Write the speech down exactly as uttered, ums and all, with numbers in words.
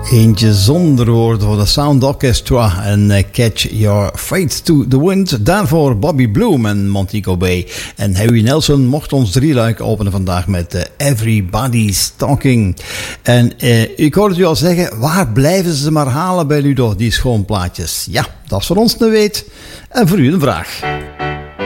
Eentje zonder woorden voor de Sound Orchestra en uh, Catch Your Fate to the Wind. Daarvoor Bobby Bloom en Montego Bay. En Harry Nelson mocht ons drieluik openen vandaag met uh, Everybody's Talking. En uh, ik hoorde u al zeggen, waar blijven ze maar halen bij Ludo, die schoonplaatjes? Ja, dat is voor ons een weet en voor u een vraag.